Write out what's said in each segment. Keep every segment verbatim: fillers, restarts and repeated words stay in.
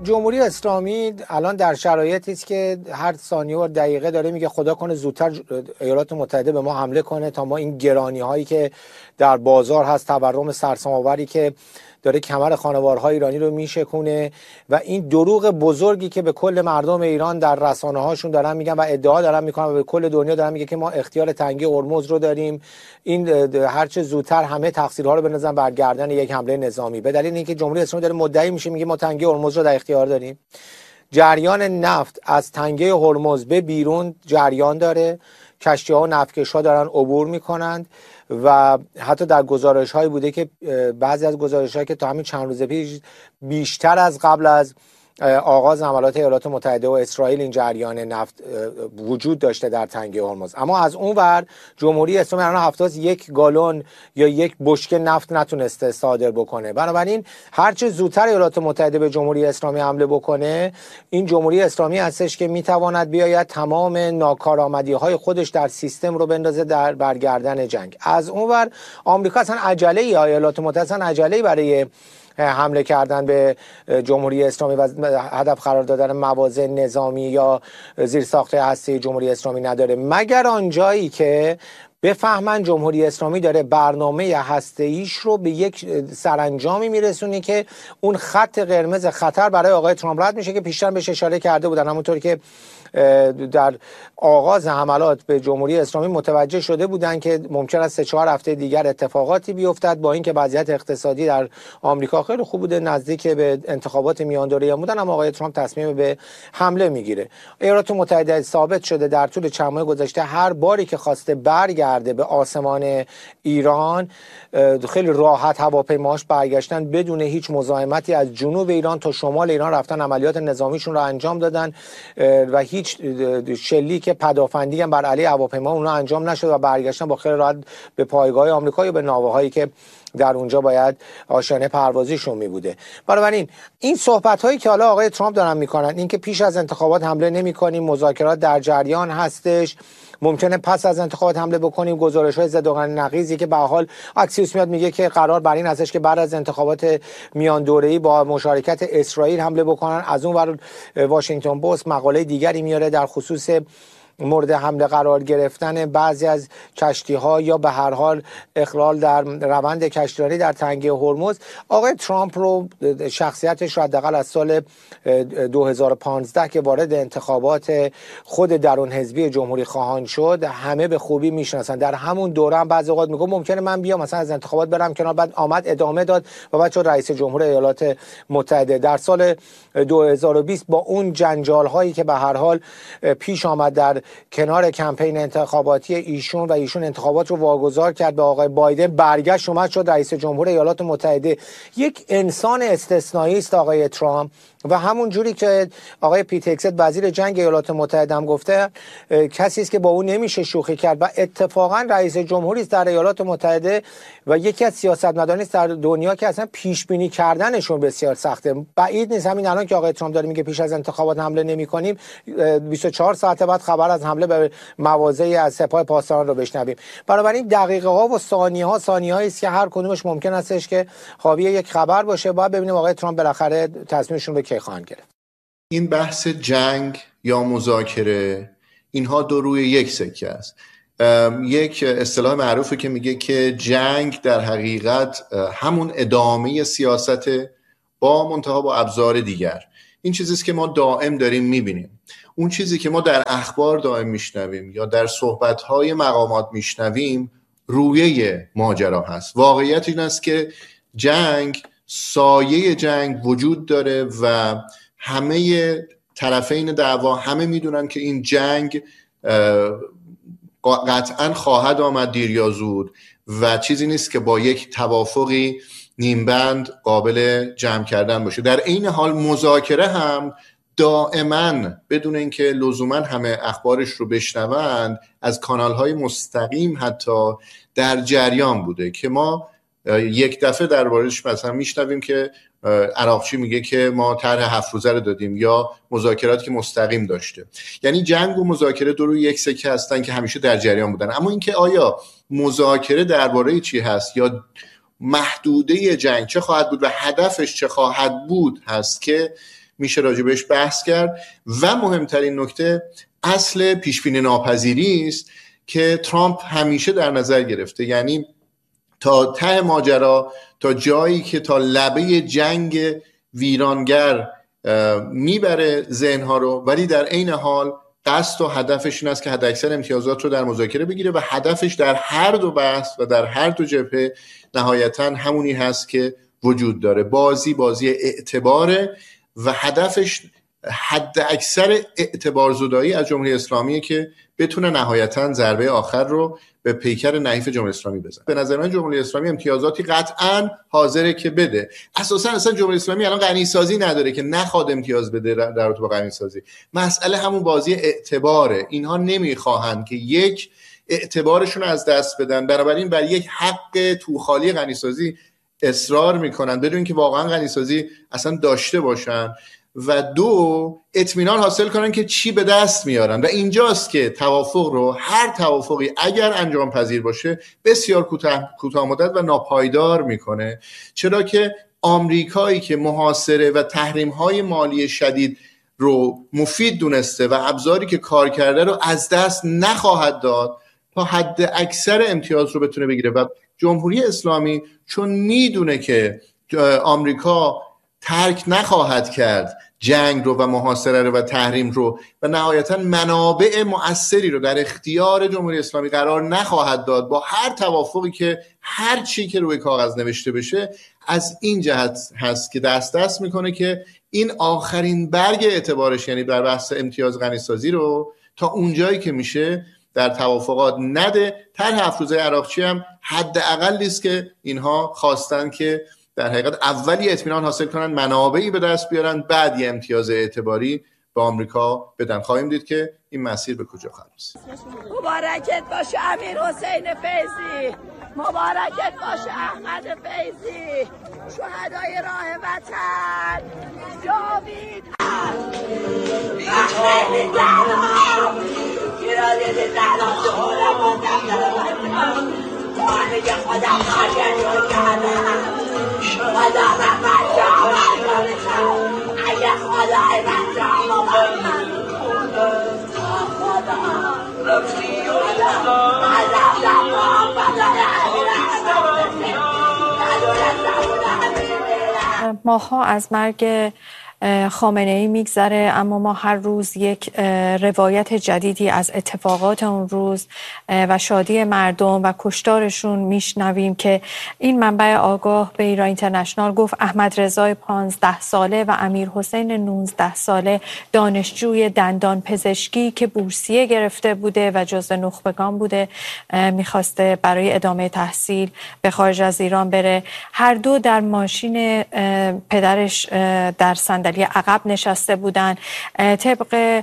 جمهوری اسلامی الان در شرایطی است که هر ثانیه و دقیقه داره میگه خدا کنه زودتر ایالات متحده به ما حمله کنه تا ما این گرانی هایی که در بازار هست، تورم سرسام‌آوری که داره کمر خانوارهای ایرانی رو میشکونه و این دروغ بزرگی که به کل مردم ایران در رسانه هاشون دارن میگن و ادعا دارن میکنن و به کل دنیا دارن میگه که ما اختیار تنگی هرمز رو داریم، این هرچه زودتر همه تقصیرها رو بندازن بر گردن یک حمله نظامی، به دلیل اینکه جمهوری اسلامی داره مدعی میشه میگه ما تنگی هرمز رو در اختیار داریم. جریان نفت از تنگه هرمز به بیرون جریان داره، کشتی‌ها و نفتکش‌ها دارن عبور میکنند و حتی در گزارش‌هایی بوده که بعضی از گزارش‌هایی که تا همین چند روز پیش بیشتر از قبل از آغاز حملات ایالات متحده و اسرائیل این جریان نفت وجود داشته در تنگه هرمز. اما از اون ور جمهوری اسلامی الان هفتاد یک گالون یا یک بشکه نفت نتونسته صادر بکنه. بنابراین هرچه زودتر ایالات متحده به جمهوری اسلامی حمله بکنه، این جمهوری اسلامی هستش که میتواند بیاید تمام ناکارآمدی‌های خودش در سیستم رو بندازه در برگردن جنگ. از اون ور آمریکا اصلا عجله‌ای، ایالات متحده اصلا عجله‌ای برای حمله کردن به جمهوری اسلامی و هدف قرار دادن مواضع نظامی یا زیرساخت هسته جمهوری اسلامی نداره، مگر آنجایی که بفهمن جمهوری اسلامی داره برنامه هسته‌ایش رو به یک سرانجامی میرسونی که اون خط قرمز خطر برای آقای ترامپ رد میشه که پیشتر بهش اشاره کرده بودن، همونطور که در آغاز حملات به جمهوری اسلامی متوجه شده بودن که ممکن است سه چهار هفته دیگر اتفاقاتی بیفتد، با اینکه وضعیت اقتصادی در آمریکا خیلی خوب بوده، نزدیک به انتخابات میان دوره‌ای بودن، اما آقای ترامپ تصمیم به حمله میگیره. ایالات متحده ثابت شده در طول چند ماه گذشته هر باری که خواسته برگرده به آسمان ایران، خیلی راحت هواپیماهاش برگشتن بدون هیچ مزاحمتی، از جنوب ایران تا شمال ایران رفتن، عملیات نظامیشون رو انجام دادن و هیچ شلیک پدافندی هم بر علیه هواپیما اونها انجام نشد و برگشتن با خیلی راحت به پایگاه آمریکا یا به ناوه‌هایی که در اونجا باید آشیانه پروازیشون می بوده. بنابراین این صحبت هایی که حالا آقای ترامپ دارن میکنن، این که پیش از انتخابات حمله نمی کنیم، مذاکرات در جریان هستش، ممکنه پس از انتخابات حمله بکنیم، گزارش های ضد و نقیضی که به حال اکسیوس میاد میگه که قرار بر این هستش که بعد از انتخابات میان دوره‌ای با مشارکت اسرائیل حمله بکنن. از اون ور واشنگتن پست مقاله دیگری میاره در خصوص مورد حمله قرار گرفتن بعضی از کشتی‌ها یا به هر حال اخلال در روند کشتیرانی در تنگه هرمز. آقای ترامپ رو، شخصیتش رو حداقل از سال دو هزار و پانزده که وارد انتخابات خود درون حزبی جمهوری خواهان شد همه به خوبی میشناسن. در همون دوره هم بعضی اوقات میگه ممکنه من بیام مثلا از انتخابات برم کنار، بعد آمد ادامه داد و بعد شد رئیس جمهور ایالات متحده. در سال دو هزار و بیست با اون جنجال هایی که به هر حال پیش آمد در کنار کمپین انتخاباتی ایشون و ایشون انتخابات رو واگذار کرد به آقای بایدن، برگشت اومد شد رئیس جمهور ایالات متحده. یک انسان استثنایی است آقای ترامپ و همون جوری که آقای پیت هگست وزیر جنگ ایالات متحده هم گفته، کسی است که با اون نمیشه شوخی کرد و اتفاقا رئیس جمهوری است در ایالات متحده و یکی از سیاستمدارانی است در دنیا که اصلا پیش بینی کردنشون بسیار سخته. بعید نیست همین الان که آقای ترامپ داره میگه پیش از انتخابات حمله نمی‌کنیم، بیست و چهار ساعت بعد خبر از حمله به مواضعی از سپاه پاسداران رو بشنویم. بنابراین دقیقه ها و ثانیه ها ثانیه‌ای است که هر کدومش ممکن استش که حاوی یک خبر باشه. باید ببینیم آقای ترامپ بالاخره تصمیمشون رو کی خواهند گرفت. این بحث جنگ یا مذاکره، اینها دو روی یک سکه است. یک اصطلاح معروفه که میگه که جنگ در حقیقت همون ادامه سیاست با منتها با ابزار دیگر. این چیزیست که ما دائم داریم میبینیم. اون چیزی که ما در اخبار دائم میشنویم یا در صحبت‌های مقامات میشنویم رویه ماجرا هست. واقعیت این است که جنگ، سایه جنگ وجود داره و همه طرفین دعوا همه میدونن که این جنگ قطعاً خواهد آمد دیر یا زود و چیزی نیست که با یک توافقی نیمبند قابل جمع کردن باشه. در این حال مذاکره هم دائما بدون اینکه لزوما همه اخبارش رو بشنوند از کانال‌های مستقیم حتی در جریان بوده که ما یک دفعه دربارش مثلا میشنویم که عراقچی میگه که ما طرح هفت روزه رو دادیم یا مذاکرات که مستقیم داشته. یعنی جنگ و مذاکره دو روی یک سکه هستن که همیشه در جریان بودن. اما اینکه آیا مذاکره درباره چی هست یا محدوده جنگ چه خواهد بود و هدفش چه خواهد بود هست که میشه راجبش بحث کرد. و مهمترین نکته اصل پیشبینی ناپذیری است که ترامپ همیشه در نظر گرفته، یعنی تا ته ماجرا، تا جایی که تا لبه جنگ ویرانگر میبره ذهنها رو، ولی در عین حال قصد و هدفش این است که حداکثر امتیازات رو در مذاکره بگیره و هدفش در هر دو بحث و در هر دو جبهه نهایتاً همونی هست که وجود داره. بازی بازی اعتباره و هدفش حد اکثر اعتبار زدایی از جمهوری اسلامیه که بتونه نهایتاً ضربه آخر رو به پیکر نحیف جمهوری اسلامی بزنه. به نظر من جمهوری اسلامی امتیازاتی قطعاً حاضره که بده. اساساً اصلا جمهوری اسلامی الان غنیسازی نداره که نخواد امتیاز بده در رابطه با غنیسازی. مسئله همون بازی اعتباره. اینها نمیخواهند که یک اعتبارشون از دست بدن، بنابراین بر یک حق توخالی غنیسازی اصرار میکنن بدون اینکه واقعاً غنیسازی اصلا داشته باشن، و دو اطمینان حاصل کنن که چی به دست میارن. و اینجاست که توافق رو، هر توافقی اگر انجام پذیر باشه، بسیار کوتاه مدت و ناپایدار میکنه، چرا که آمریکایی که محاصره و تحریم‌های مالی شدید رو مفید دونسته و ابزاری که کار کرده رو از دست نخواهد داد تا حد اکثر امتیاز رو بتونه بگیره. و جمهوری اسلامی چون میدونه که آمریکا ترک نخواهد کرد جنگ رو و محاصره رو و تحریم رو و نهایتا منابع مؤثری رو در اختیار جمهوری اسلامی قرار نخواهد داد با هر توافقی که هر چی که روی کاغذ نوشته بشه، از این جهت هست که دست دست میکنه که این آخرین برگ اعتبارش، یعنی در بحث امتیاز غنیسازی رو تا اونجایی که میشه در توافقات نده. طرح افروزه عراقچی هم حداقلی است که اینها خواستن که در حقیقت اولی اطمینان حاصل کنن، منابعی به دست بیارن، بعد یه امتیاز اعتباری به آمریکا بدن. خواهیم دید که این مسیر به کجا خواهد رسید. مبارکت باشه امیر حسین فیضی، مبارکت باشه احمد فیضی، شهدای راه وطن. جاوید احمد زهرا ایراد زهرا شهرا مدام وانه خودم خواهد رو کردم خدا رحمت جامعه اگه خدای من جامعه من خدا رفتی خدا مذب دفعه بدن ماها از مرگ خامنه‌ای میگذره، اما ما هر روز یک روایت جدیدی از اتفاقات اون روز و شادی مردم و کشتارشون میشنویم که این منبع آگاه به ایران اینترنشنال گفت احمد رضای پانزده ساله و امیر حسین نوزده ساله دانشجوی دندان پزشکی که بورسیه گرفته بوده و جزو نخبگان بوده، میخواسته برای ادامه تحصیل به خارج از ایران بره، هر دو در ماشین پدرش در صندلی عقب نشسته بودن. طبق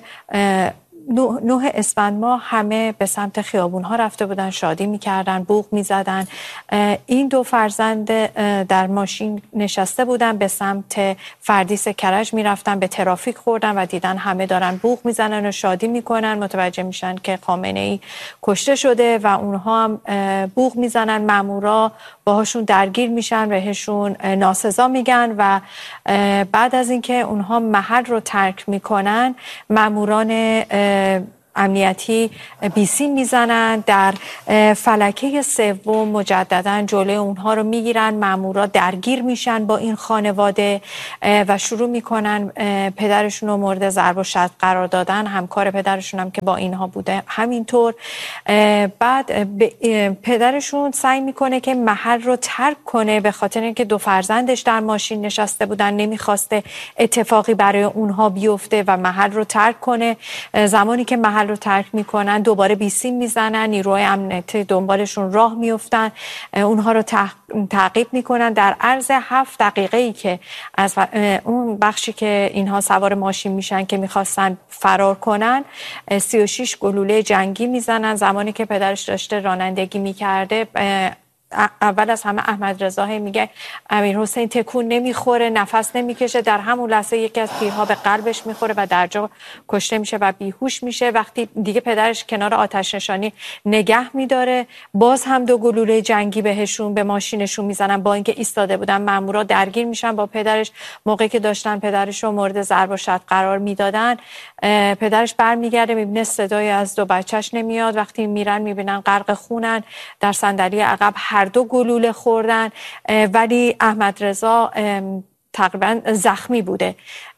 نه اسفند ماه همه به سمت خیابون ها رفته بودن، شادی میکردن، بوق میزدن. این دو فرزند در ماشین نشسته بودن، به سمت فردیس کرج میرفتن، به ترافیک خوردن و دیدن همه دارن بوق میزنن و شادی میکنن، متوجه میشن که خامنه ای کشته شده و اونها هم بوق میزنن. مامورا باهاشون درگیر میشن، بهشون ناسزا میگن و بعد از اینکه اونها محل رو ترک میکنن، ماموران امنیتی بیسیم میزنن، در فلکه سوم مجددا جلوی اونها رو میگیرن. مامورا درگیر میشن با این خانواده و شروع میکنن پدرشون رو مورد ضرب و شتم قرار دادن، همکار پدرشون هم که با اینها بوده همینطور. بعد پدرشون سعی میکنه که محل رو ترک کنه به خاطر اینکه دو فرزندش در ماشین نشسته بودن، نمیخواسته اتفاقی برای اونها بیفته و محل رو ترک کنه. زمانی که محل رو ترک میکنن دوباره بیسیم میزنن، نیروهای امنیتی دنبالشون راه میفتن، اونها رو تعقیب میکنن. در عرض هفت دقیقه ای که از اون بخشی که اینها سوار ماشین میشن که میخواستن فرار کنن، سی و شش گلوله جنگی میزنن. زمانی که پدرش داشته رانندگی میکرده اول از همه احمد رضا میگه امیر حسین تکون نمیخوره، نفس نمیکشه، در همون لحظه یکی از تیرها به قلبش میخوره و در جا کشته میشه و بیهوش میشه. وقتی دیگه پدرش کنار آتش نشانی نگه میداره، باز هم دو گلوله جنگی بهشون به ماشینشون میزنن، با اینکه ایستاده بودن مامورا درگیر میشن با پدرش. موقعی که داشتن پدرش رو مورد ضرب و شتم قرار میدادن، پدرش برمیگرده میبینه صدای از دو بچهش نمیاد. وقتی میرن میبینن غرق خونن، در صندلی عقب هر دو گلوله خوردن، ولی احمد رضا تقریبا زخمی بوده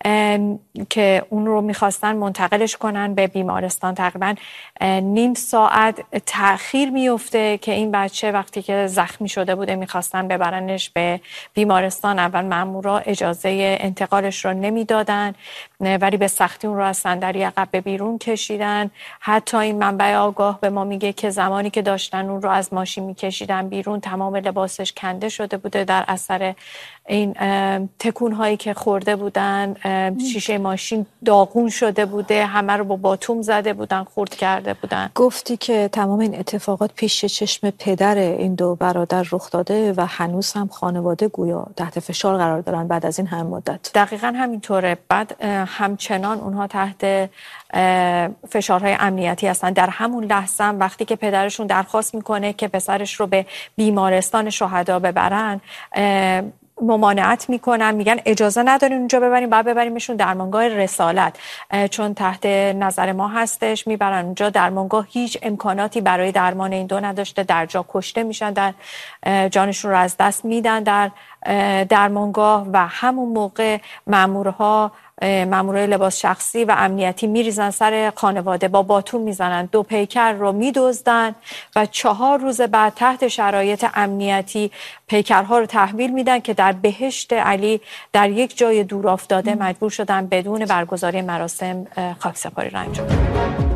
که اون رو میخواستن منتقلش کنن به بیمارستان. تقریبا نیم ساعت تأخیر میفته که این بچه وقتی که زخمی شده بوده میخواستن ببرنش به بیمارستان. اول مامورا اجازه انتقالش رو نمیدادن، ولی به سختی اون رو از صندلی عقب به بیرون کشیدن. حتی این منبع آگاه به ما میگه که زمانی که داشتن اون رو از ماشین میکشیدن بیرون، تمام لباسش کنده شده بوده در اثر این تکون هایی که خورده بودن. شیشه ماشین داغون شده بوده، همه رو با باتوم زده بودن، خورد کرده بودن. گفتی که تمام این اتفاقات پیش چشم پدر این دو برادر رخ داده و هنوز هم خانواده گویا تحت فشار قرار دارن بعد از این هم مدت. دقیقاً همینطوره. بعد همچنان اونها تحت فشارهای امنیتی هستن. در همون لحظه وقتی که پدرشون درخواست میکنه که پسرش رو به بیمارستان شهدا ببرن، ممانعت میکنن، میگن اجازه ندارین اونجا ببریم، باید ببریمشون درمانگاه رسالت، چون تحت نظر ما هستش. میبرن اونجا، درمانگاه هیچ امکاناتی برای درمان این دو نداشته، در جا کشته میشن، در جانشون رو از دست میدن در درمانگاه. و همون موقع مامورها، مامورای لباس شخصی و امنیتی میریزن سر خانواده، با باتون میزنن، دو پیکر رو میدزدن و چهار روز بعد تحت شرایط امنیتی پیکرها رو تحویل میدن که در بهشت علی در یک جای دور افتاده مجبور شدن بدون برگزاری مراسم خاکسپاری رو انجام بدن.